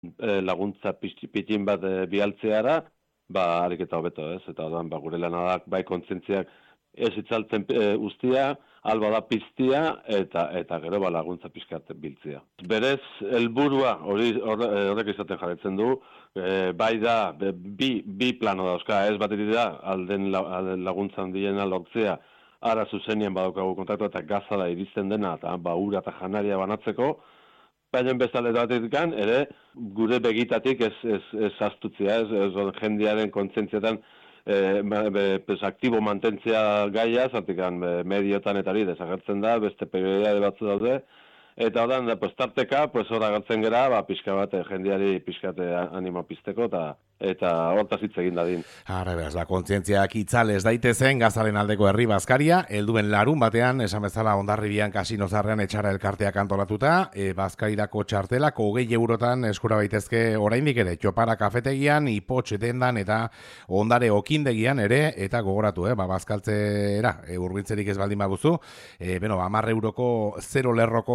laguntza pitin bat bialtzeara, harik eta hobeto, ez? Eta orduan, gure lana da, bai kontzentziak ez itzaltzen ustia, alba da piztia, eta gero laguntza pixkat biltzea. Berez, helburua horrek izaten jarretzen du, bai da, bi plano dauzka, ez bat da, alden laguntzan diena lortzea, ara zuzenien badaukagu kontaktu eta gaza da iristen dena, eta ura eta janaria banatzeko, baina bezale batetik ere, gure begitatik ez astutzea, ez jendearen kontzentzietan aktibo mantentzea gaia, zatik mediotan eta hori desagertzen da, beste periodidade batzu daude, eta odan, tarteka, hor agertzen gera, pixka bat, jendeari pixka anima pizteko, eta hortaz hitz egin dadin. Ara, beraz, kontzientziak itzal ez daitezen Gazaren aldeko herri bazkaria, helduen larun batean, esan bezala Hondarribian kasino zarrean etxara elkarteak antolatuta, bazkarirako txartelak 20 eurotan eskura baitezke oraindik ere, txopara kafetegian, ipotx dendan eta ondare okindegian ere, eta gogoratu, bazkaltzera, urbintzerik ez baldin baduzu, 10 euroko 0 lerroko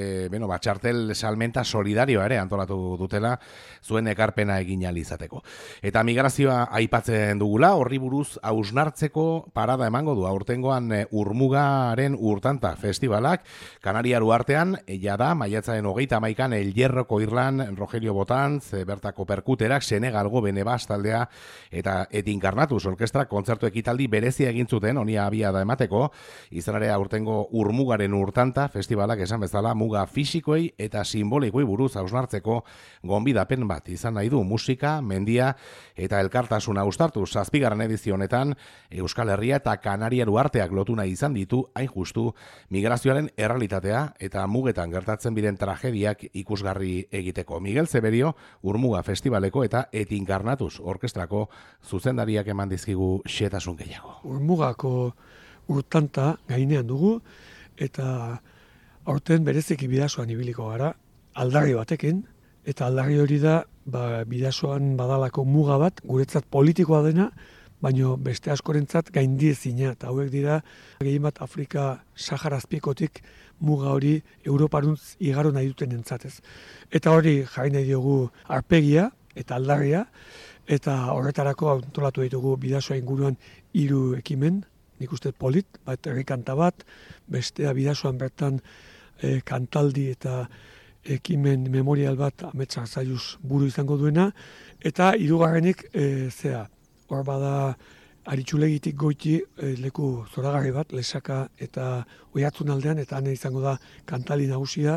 txartel salmenta solidarioa ere antolatu dutela, zuen ekarpena egin ahal izateko. Eta migrazioa aipatzen dugula, horri buruz hausnartzeko parada emango du aurtengoan Urmugaren urtanta festivalak, Kanariar uhartean, jada, maiatzaren 31an El Hierroko Irlan, Rogelio Botantz, bertako perkuterak, Senegalgo Benebas taldea, eta Etinkarnatuz orkestra kontzertu ekitaldi berezia egin zuten, honia abia da emateko, izan ere aurtengo Urmugaren urtanta festivalak esan bezala muga fisikoei eta simbolikoi buruz hausnartzeko gonbidapen bat izan nahi du musika, mendia eta elkartasuna uztartu 7. edizio honetan Euskal Herria eta Kanariar uharteak lotu nahi izan ditu hain justu migrazioaren errealitatea eta mugetan gertatzen biren tragediak ikusgarri egiteko. Miguel Zeberio Urmuga Festivaleko eta Etinkarnatuz orkestrako zuzendariak eman dizkigu xehetasun gehiago. Urmugako urtanta gainean dugu eta aurten bereziki bidasoan ibiliko gara aldarri batekin, eta aldarri hori da bidasoan badalako muga bat, guretzat politikoa dena, baino beste askorentzat gaindiezina, eta hauek dira gehien bat Afrika Sahara azpikotik muga hori Europaruntz igaro nahi duten entzatez. Eta hori jarri nahi diogu arpegia eta aldarria, eta horretarako antolatu ditugu bidasoa inguruan 3 ekimen, nik uste polit, bat herrikanta bat, bestea bidasoan bertan kantaldi eta ekimen memorial bat Amets Arzalluz buru izango duena, eta 3. Hor bada Aritxulegitik goiti leku zoragarri bat, Lesaka eta Oiartzun aldean, eta han izango da kantali nagusia,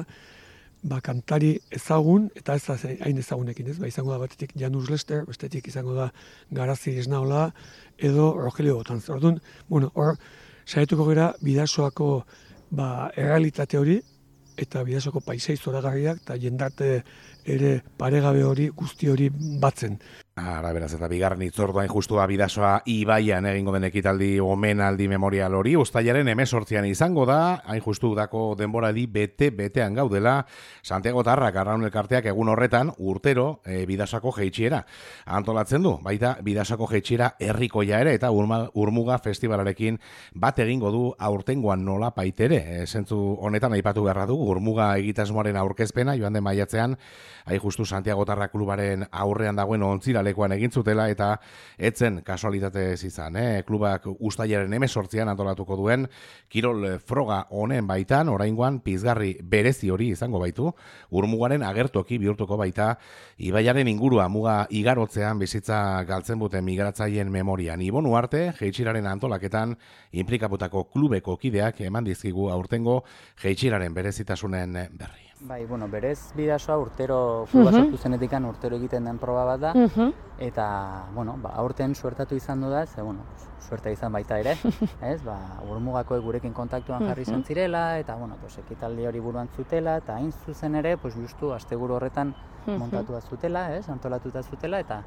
kantari ezagun, eta ez da hain ezagunekin ez, izango da batetik Janus Lester, bestetik izango da Garazi Esnaola, edo Rogelio Botantz. Orduan, hor saietuko gera bidasoako errealitate hori, eta bidasoko paisai zoragarriak, eta jendarte ere paregabe hori, guzti hori batzen. Ara, beraz, eta bigarren itzorduain justua bidasoa ibaian egingo den ekitaldi omenaldi memorial hori, uztailaren 18an izango da, hain justu dako denboraldi betean gaudela, Santiago Tarrak Arraun elkarteak egun horretan urtero bidasako jeitxiera antolatzen du, baita bidasako jeitxiera herrikoia ere, eta Urmuga festivalarekin bat egingo du aurtengoan nola paitere. Zentzu honetan aipatu beharra du, Urmuga egitasmoaren aurkezpena, joan den maiatzean, hain justu Santiago Tarrak klubaren aurrean dagoen ontzira lekuan egin zutela eta etzen kasualitatez izan. Klubak uztailaren 18an antolatuko duen kirol froga honen baitan, oraingoan pizgarri berezi hori izango baitu, Urmugaren agertoki bihurtuko baita ibaiaren ingurua muga igarotzean bizitza galtzen buten migratzaileen memorian. Ibon Uharte, jeitxiraren antolaketan inplikaputako klubeko kideak eman dizkigu aurtengo jeitxiraren berezitasunen berri. Berez bidasoa urtero kluba sortu zenetikan urtero egiten den proba bat da, eta, aurten suertatu izan du da, suerta izan baita ere, ez, Urmugako gurekin kontaktuan jarri zen zirela, eta, ekitaldi hori buruan zutela, eta hain zuzen ere, justu asteburu horretan montatu zutela, ez, antolatuta zutela, eta,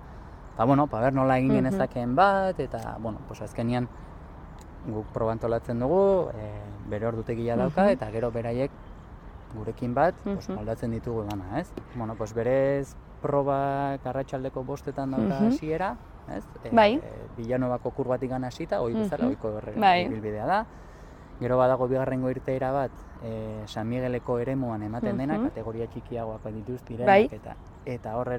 ber nola egin genezakeen bat, eta, azkenian guk proba antolatzen dugu, bere ordutegia dauka, eta gero beraiek gurekin bat, moldatzen ditugu gana, ez? Berez probak arratsaldeko 5etan dauka hasiera, ez? Villanuevako kurbatik gana hasita, hori bezala, ohiko ibilbidea da. Gero badago bigarrengo irteera bat, San Migueleko eremuan ematen dena, kategoria txikiagoak dituz direnak, eta hor